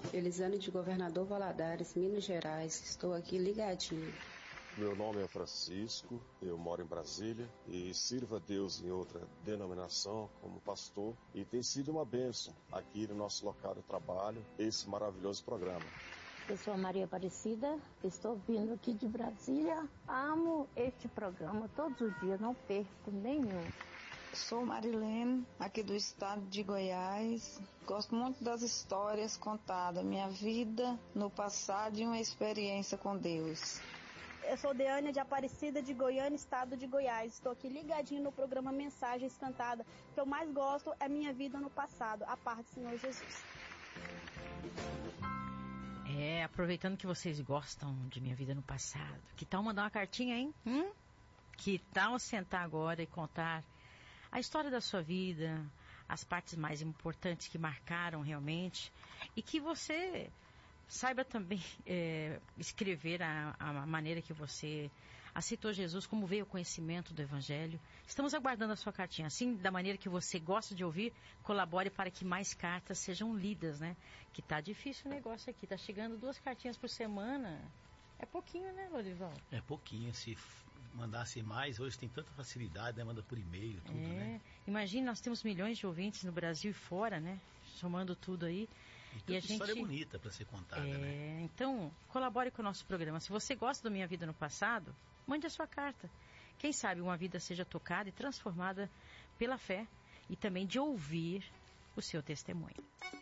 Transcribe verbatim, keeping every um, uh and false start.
Elisane de Governador Valadares, Minas Gerais. Estou aqui ligadinho. Meu nome é Francisco, eu moro em Brasília e sirvo a Deus em outra denominação como pastor, e tem sido uma bênção aqui no nosso local de trabalho esse maravilhoso programa. Eu sou a Maria Aparecida, estou vindo aqui de Brasília. Amo este programa todos os dias, não perco nenhum. Sou Marilene, aqui do estado de Goiás. Gosto muito das histórias contadas, minha vida no passado e uma experiência com Deus. Eu sou Deânia de Aparecida de Goiânia, estado de Goiás. Estou aqui ligadinho no programa Mensagens Cantadas. O que eu mais gosto é minha vida no passado, a paz do Senhor Jesus. É, aproveitando que vocês gostam de minha vida no passado, que tal mandar uma cartinha, hein? Hum? Que tal sentar agora e contar a história da sua vida, as partes mais importantes que marcaram realmente, e que você saiba também é, escrever a, a maneira que você aceitou Jesus, como veio o conhecimento do Evangelho. Estamos aguardando a sua cartinha. Assim, da maneira que você gosta de ouvir, colabore para que mais cartas sejam lidas, né? Que tá difícil o negócio aqui. Tá chegando duas cartinhas por semana. É pouquinho, né, Lorival? É pouquinho. Se mandasse mais, hoje tem tanta facilidade, né? Manda por e-mail, tudo, é. né? Imagina, nós temos milhões de ouvintes no Brasil e fora, né? Somando tudo aí. E, e a gente... história bonita para ser contada, é, né? Então, colabore com o nosso programa. Se você gosta da Minha Vida no Passado, mande a sua carta. Quem sabe uma vida seja tocada e transformada pela fé e também de ouvir o seu testemunho.